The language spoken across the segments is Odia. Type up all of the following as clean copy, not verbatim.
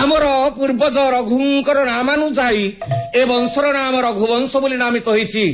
ଆମର ପୂର୍ବଜ ରଘୁଙ୍କର ନାମାନୁଯାୟୀ ଏ ବଂଶର ନାମ ରଘୁବଂଶ ବୋଲି ନାମିତ ହୋଇଛି।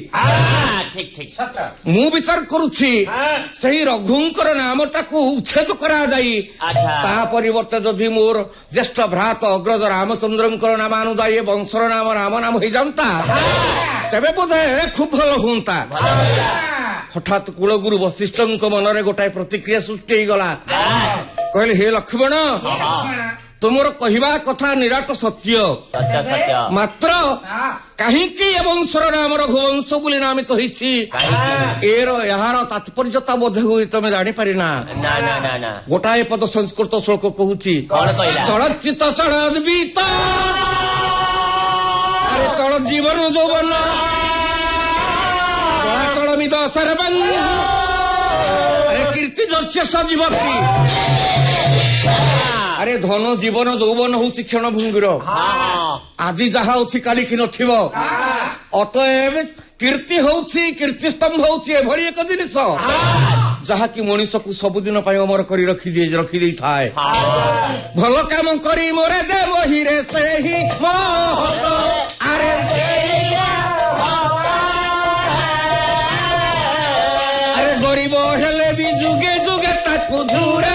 ମୁଁ ବିଚାର କରୁଛି ସେହି ରଘୁଙ୍କର ନାମଟାକୁ ଉଚ୍ଛେଦ କରାଯାଇ ତା ପରିବର୍ତ୍ତେ ଯଦି ମୋର ଜ୍ୟେଷ୍ଠ ଭ୍ରାତ ଅଗ୍ରଜ ରାମଚନ୍ଦ୍ରଙ୍କର ନାମାନୁଯାୟୀ ଏ ବଂଶର ନାମ ରାମ ନାମ ହେଇଯାନ୍ତା ତେବେ ବୋଧେ ଖୁବ ଭଲ ହୁଅନ୍ତା। ହଠାତ୍ କୁଳଗୁରୁ ବଶିଷ୍ଠଙ୍କ ମନରେ ଗୋଟାଏ ପ୍ରତିକ୍ରିୟା ସୃଷ୍ଟି ହେଇଗଲା। କହିଲେ, ହେ ଲକ୍ଷ୍ମଣ, ତୁମର କହିବା କଥା ନିରାଟ ସତ୍ୟ, ମାତ୍ର କାହିଁକି ଏ ବଂଶର ନାମ ରଘୁବଂଶ ବୋଲି ନାମିତ ହେଇଛି ଏହାର ତାତ୍ପର୍ଯ୍ୟତା ବୋଧେ ହୁଏ ତମେ ଜାଣିପାରିନା। ଗୋଟାଏ ପଦ ସଂସ୍କୃତ ଶ୍ଳୋକ କହୁଛି, ଚଳଚିତ ଚଳଦ୍ବିତ ଆରେ ଚଳ ଜୀବନ ଯୌବନ ଚଳମିଦ ସର୍ବଂ ଆରେ କୀର୍ତ୍ତି ଯସ୍ୟ ସଜୀବତି। ଆରେ ଧନ ଜୀବନ ଯୌବନ ହଉଛି କ୍ଷଣଭଙ୍ଗୁର, ଆଜି ଯାହା ଅଛି କାଲି କି ନଥିବ। ଅତଏବ କୀର୍ତ୍ତି ହଉଛି, କୀର୍ତ୍ତିସ୍ତମ୍ଭ ହଉଛି ଏଭଳି ଏକ ଜିନିଷ ଯାହାକି ମଣିଷକୁ ସବୁଦିନ ପାଇଁ ଅମର କରି ରଖିଦେଇଥାଏ। ଭଲ କାମ କରି ମୋରେ ଯେ ବହିରେ ସେହି ଆରେ ଆରେ ଗରିବ ହେଲେ ବି ଯୁଗେ ଯୁଗେ ତାକୁ ଦୂରେ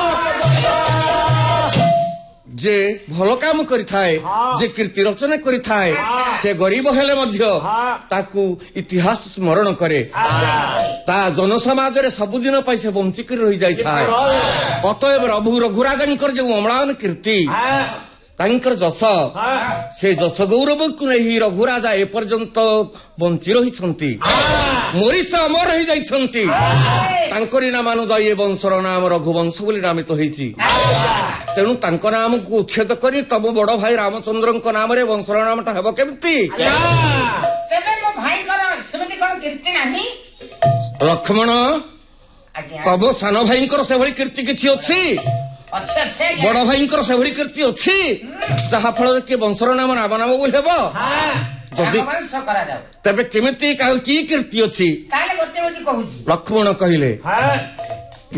ଯେ ଭଲ କାମ କରିଥାଏ, ଯେ କୀର୍ତ୍ତି ରଚନା କରିଥାଏ, ସେ ଗରିବ ହେଲେ ମଧ୍ୟ ତାକୁ ଇତିହାସ ସ୍ମରଣ କରେ। ତା ଜନସମାଜରେ ସବୁଦିନ ପାଇଁ ସେ ବଞ୍ଚିକରି ରହିଯାଇଥାଏ। ଅତଏବ ରଘୁରାଜଙ୍କର ଯେଉଁ ଅମ୍ଳାନ କୀର୍ତ୍ତି, ତାଙ୍କର ଯଶ, ସେ ଯଶ ଗୌରବକୁ ନେଇ ରଘୁରାଜା ଏପର୍ଯ୍ୟନ୍ତ ବଞ୍ଚି ରହିଛନ୍ତି, ମରିଷ ଅମର ହେଇଯାଇଛନ୍ତି। ତାଙ୍କରି ନାମାନୁଯାୟୀ ଏ ବଂଶର ନାମ ରଘୁବଂଶ ବୋଲି ନାମିତ ହେଇଛି। ତେଣୁ ତାଙ୍କ ନାମକୁ ଉଚ୍ଛେଦ କରି ତମ ବଡ ଭାଇ ରାମଚନ୍ଦ୍ରଙ୍କ ନାମରେ ବଂଶର ନାମଟା ହେବ କେମିତି? ଲକ୍ଷ୍ମଣ, ତମ ସାନ ଭାଇଙ୍କର ସେଭଳି କୀର୍ତ୍ତି କିଛି ଅଛି, ବଡ ଭାଇଙ୍କର ସେଭଳି କୀର୍ତ୍ତି ଅଛି ଯାହା ଫଳରେ କି ବଂଶର ନାମ ରାମ ନାମ ବୋଲି ହେବ? ଯଦି ତେବେ କେମିତି କି କୀର୍ତ୍ତି ଅଛି? ଲକ୍ଷ୍ମଣ କହିଲେ,